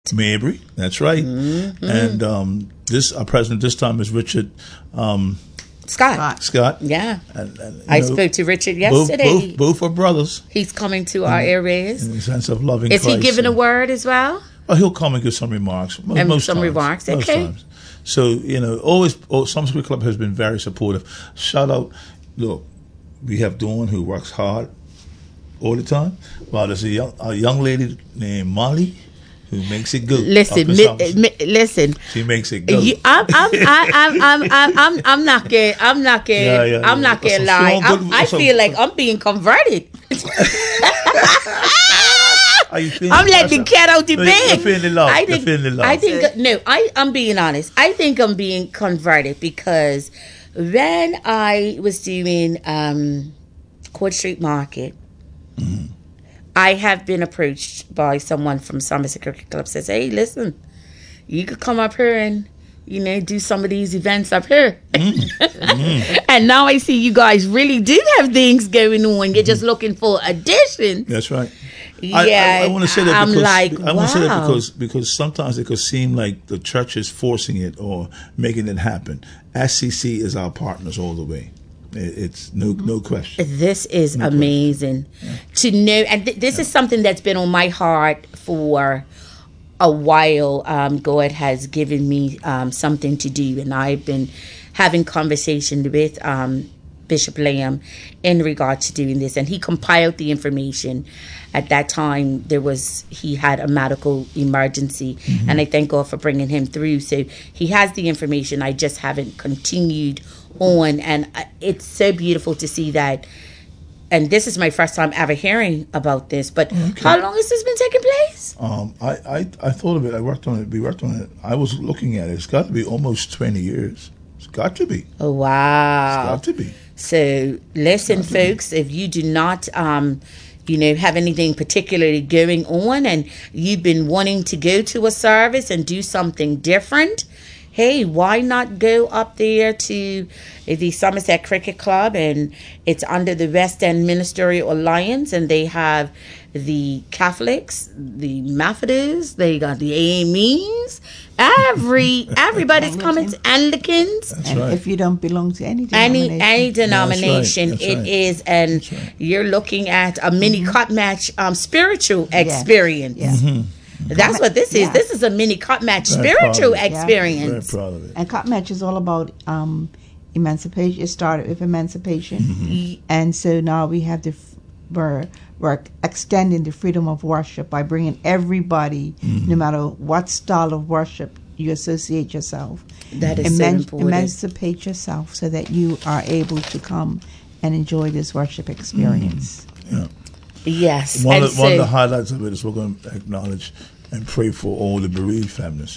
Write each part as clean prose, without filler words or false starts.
Mabry, that's right. And this our president this time is Richard Scott. Yeah. And I spoke to Richard yesterday. Both are brothers. He's coming to our areas. In the sense of loving Is Christ. he giving a word as well? Well, he'll come and give some remarks. Most times. Okay. So, Summer Club has been very supportive. Shout out, look, we have Dawn who works hard all the time. Well, there's a young lady named Molly who makes it good. Listen. She makes it good. I'm not gonna lie. I feel like I'm being converted. I'm letting the cat out the bag. You're feeling love. I'm being honest. I think I'm being converted because when I was doing Court Street Market, I have been approached by someone from Somerset Cricket Club. Says, "Hey, listen, you could come up here and do some of these events up here." And now I see you guys really do have things going on. You're just looking for addition. That's right. Yeah, I want to say that. I'm because, like, I want to say that wow. because sometimes it could seem like the church is forcing it or making it happen. SCC is our partners all the way. It's no question. This is amazing to know, and this is something that's been on my heart for a while. God has given me something to do, and I've been having conversation with Bishop Lamb in regard to doing this, and he compiled the information. At that time, he had a medical emergency, and I thank God for bringing him through. So he has the information. I just haven't continued on, and it's so beautiful to see that. And this is my first time ever hearing about this. But how long has this been taking place? I thought of it. I worked on it. We worked on it. I was looking at it. It's got to be almost 20 years. It's got to be. Oh, wow. It's got to be. So listen, folks, if you do not have anything particularly going on and you've been wanting to go to a service and do something different, hey, why not go up there to the Somerset Cricket Club? And it's under the West End Ministerial Alliance, and they have the Catholics, the Methodists, they got the AMEs, everybody's coming to Anglicans. That's right. If you don't belong to any denomination. Any denomination, That's it right. is, and you're looking at a mini cut match spiritual experience. Yeah. That's what this is. This is a mini cut match spiritual experience. Very proud of it. And cut match is all about emancipation. It started with emancipation, and so now we have we're extending the freedom of worship by bringing everybody, no matter what style of worship you associate yourself. That is so important. Emancipate yourself so that you are able to come and enjoy this worship experience. Yeah. Yes. One of the highlights of it is we're going to acknowledge and pray for all the bereaved families.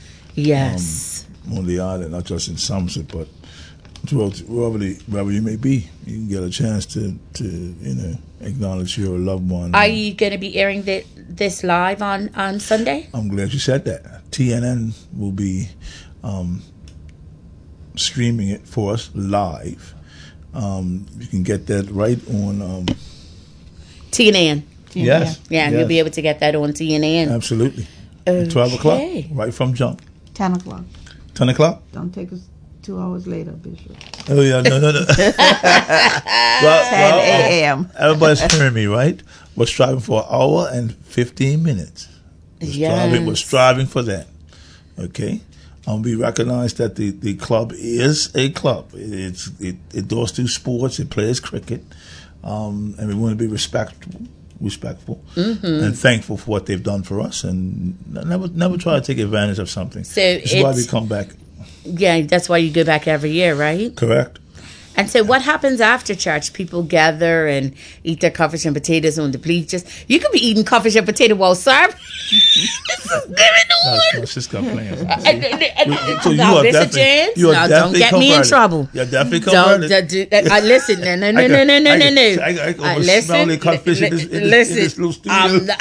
Yes. On the island, not just in Somerset, but wherever you may be, you can get a chance to acknowledge your loved one. Are you going to be airing this live on Sunday? I'm glad you said that. TNN will be streaming it for us live. You can get that right on TNN. Yes. Yeah, you'll be able to get that on TNN. Absolutely. Okay. 12 o'clock, right from jump. 10 o'clock. 10 o'clock? Don't take us 2 hours later, Bishop. Oh, yeah, no. 10 a.m. Everybody's hearing me, right? We're striving for an hour and 15 minutes. We're striving for that. Okay? We recognize that the club is a club. It does do sports. It plays cricket. And we want to be respectful and thankful for what they've done for us, and never try to take advantage of something. So that's why we come back. Yeah, that's why you go back every year, right? Correct. And so what happens after church? People gather and eat their coffee and potatoes on the bleachers. You could be eating coffee and potato while serving. This is going on. That's just got playing. So you are definitely don't get me in trouble. You're definitely converted. Listen, no. I smell the codfish in this little studio.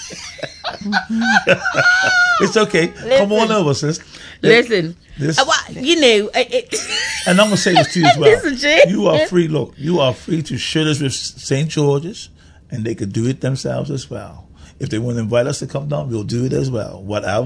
It's okay. Come on over, sis. Listen. And I'm going to say this to you as well. Listen, you are free. Look, you are free to share this with St. George's, and they could do it themselves as well. If they want to invite us to come down, we'll do it as well. Whatever